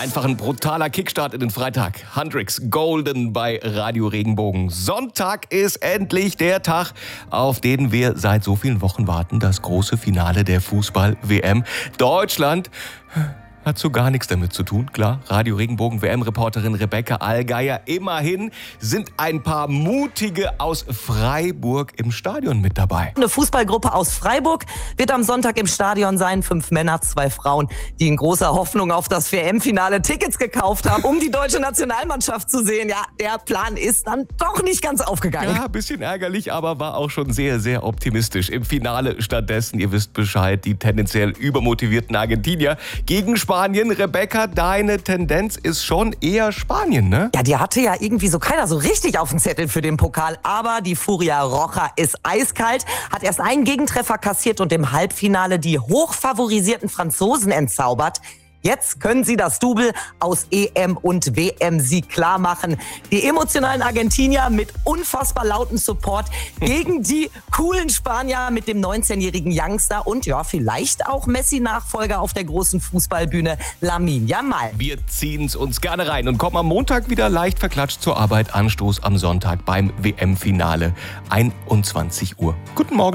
Einfach ein brutaler Kickstart in den Freitag. Hendrix Golden bei Radio Regenbogen. Sonntag ist endlich der Tag, auf den wir seit so vielen Wochen warten. Das große Finale der Fußball-WM. Deutschland hat so gar nichts damit zu tun, klar. Radio Regenbogen WM-Reporterin Rebecca Allgeier. Immerhin sind ein paar Mutige aus Freiburg im Stadion mit dabei. Eine Fußballgruppe aus Freiburg wird am Sonntag im Stadion sein. 5 Männer, 2 Frauen, die in großer Hoffnung auf das WM-Finale Tickets gekauft haben, um die deutsche Nationalmannschaft zu sehen. Ja, der Plan ist dann doch nicht ganz aufgegangen. Ja, ein bisschen ärgerlich, aber war auch schon sehr, sehr optimistisch. Im Finale stattdessen, ihr wisst Bescheid, die tendenziell übermotivierten Argentinier gegen Spanien. Rebecca, deine Tendenz ist schon eher Spanien, ne? Ja, die hatte ja irgendwie so keiner so richtig auf dem Zettel für den Pokal. Aber die Furia Roja ist eiskalt, hat erst einen Gegentreffer kassiert und im Halbfinale die hochfavorisierten Franzosen entzaubert. Jetzt können sie das Double aus EM- und WM-Sieg klar machen. Die emotionalen Argentinier mit unfassbar lautem Support gegen die coolen Spanier mit dem 19-jährigen Youngster und ja, vielleicht auch Messi-Nachfolger auf der großen Fußballbühne Lamine Yamal. Wir ziehen's uns gerne rein und kommen am Montag wieder leicht verklatscht zur Arbeit. Anstoß am Sonntag beim WM-Finale, 21 Uhr. Guten Morgen.